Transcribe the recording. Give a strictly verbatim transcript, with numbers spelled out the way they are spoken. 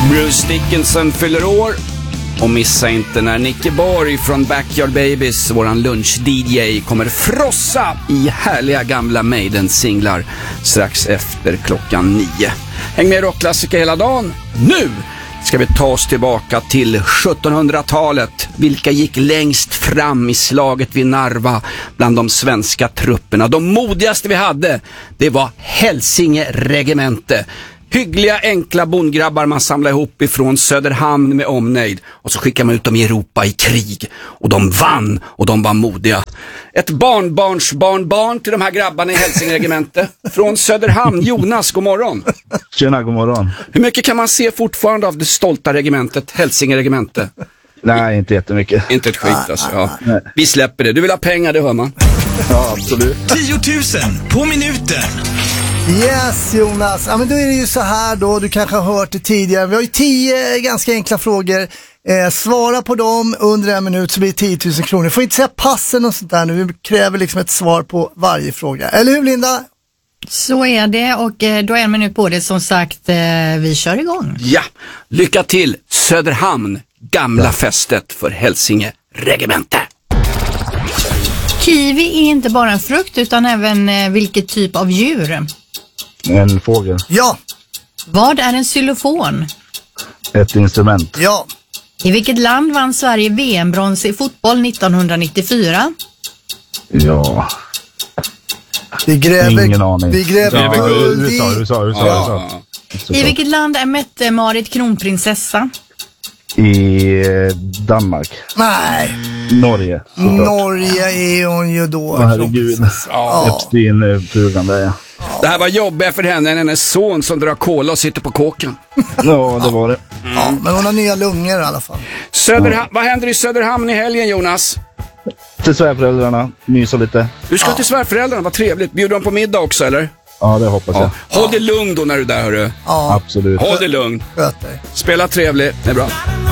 Bruce Dickinson fyller år. Och missa inte när Nicky Borg från Backyard Babies, våran lunch-D J, kommer frossa i härliga gamla Maiden-singlar strax efter klockan nio. Häng med rockklassiker hela dagen. Nu ska vi ta oss tillbaka till sjuttonhundratalet. Vilka gick längst fram i slaget vid Narva bland de svenska trupperna? De modigaste vi hade, det var Hälsinge regemente. Hyggliga, enkla bondgrabbar man samlar ihop ifrån Söderhamn med omnejd. Och så skickar man ut dem i Europa i krig. Och de vann, och de var modiga. Ett barnbarns barnbarn till de här grabbarna i Hälsingeregemente. Från Söderhamn, Jonas, god morgon. Tjena, god morgon. Hur mycket kan man se fortfarande av det stolta regementet, Hälsingeregemente? Nej, inte jättemycket. Inte ett skit alltså, ja. Vi släpper det. Du vill ha pengar, det hör man. Ja, absolut. tio tusen på minuten. Yes, Jonas. Ja, men då är det ju så här då, du kanske har hört det tidigare. Vi har ju tio ganska enkla frågor. Eh, svara på dem under en minut så blir det tio tusen kronor. Får inte säga passen och sånt där nu. Vi kräver liksom ett svar på varje fråga. Eller hur, Linda? Så är det, och eh, då är en minut på det, som sagt. Eh, vi kör igång. Ja, lycka till Söderhamn, gamla fästet för Hälsinge regemente. Kiwi är inte bara en frukt utan även eh, vilket typ av djur? En fågel. Ja. Vad är en xylofon? Ett instrument. Ja. I vilket land vann Sverige V M-brons i fotboll nittonhundranittiofyra? Ja. Vi gräver... Ingen aning. Vi gräver... Ja, Ja, U S A, U S A, U S A, Ja. U S A. I vilket land är Mette-Marit kronprinsessa? I eh, Danmark. Nej. Norge. såklart. Norge är hon ju då. Åh, herregud. Ja. Epstein-frugan där, ja. Det här var jobbigt för henne än hennes son som drar kola och sitter på kåken. Ja, det var det. Ja, men hon har nya lungor i alla fall. Söderhamn, vad händer i Söderhamn i helgen, Jonas? Till svärföräldrarna, mysa lite. Du ska till svärföräldrarna, vad trevligt. Bjuder de på middag också, eller? Ja, det hoppas jag. Ja. Håll dig lugn då när du är där, hörru. Ja, Absolut. Håll dig lugn. sköt dig. Spela trevligt, det är bra.